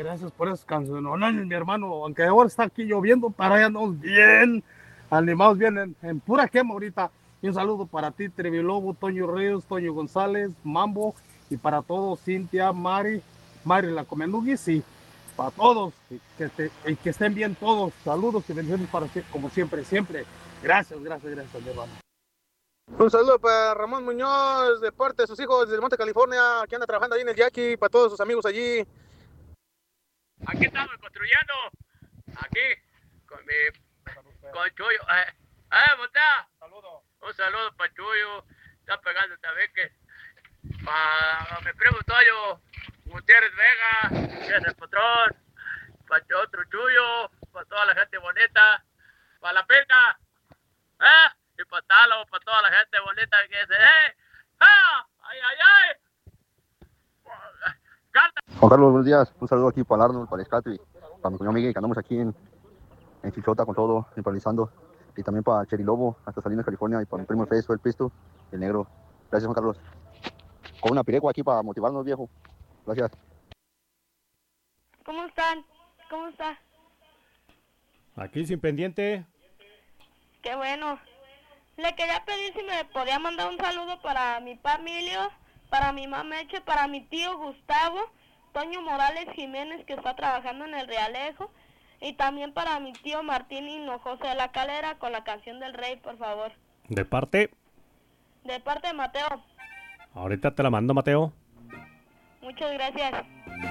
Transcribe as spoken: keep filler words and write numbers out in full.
gracias por esas canciones, mi hermano. Aunque ahora está aquí lloviendo, para allá andamos bien animados, bien en, en pura quema ahorita. Y un saludo para ti, Trevilobo, Toño Ríos, Toño González, Mambo, y para todos, Cintia, Mari, Mari la Comenugis, y para todos, y que, te, y que estén bien todos. Saludos y bendiciones para ti, como siempre, siempre. Gracias, gracias, gracias, mi hermano. Un saludo para Ramón Muñoz, de parte de sus hijos desde Monte, California, que anda trabajando ahí en el Yaqui, para todos sus amigos allí. Aquí estamos construyendo, aquí, con mi, con Chuyo. Eh, eh, ¿cómo está? Saludos. Un saludo para Chuyo, está pegando también que para mi primo Toyo Gutiérrez Vega, que es el patrón, para otro Chuyo, para toda la gente bonita, para la Pinta, ¿eh? Y para Talo, para toda la gente bonita que dice, ¡eh! ¡Ah! ¡Ay, ay, ay! Juan Carlos, buenos días. Un saludo aquí para Arnold, para el Escatri, para mi cuñado Miguel, que andamos aquí en, en Chichota con todo, improvisando. Y también para Cheri Lobo, hasta Salinas, California, y para mi primo el Festo, el Pisto, el Negro. Gracias, Juan Carlos. Con una piregua aquí para motivarnos, viejo. Gracias. ¿Cómo están? ¿Cómo está? Aquí sin pendiente. Qué bueno. Le quería pedir si me podía mandar un saludo para mi papá Emilio, para mi mamá Meche, para mi tío Gustavo, Toño Morales Jiménez, que está trabajando en el Realejo, y también para mi tío Martín Hinojosa de la Calera, con la canción del Rey, por favor. ¿De parte? De parte de Mateo. Ahorita te la mando, Mateo. Muchas gracias.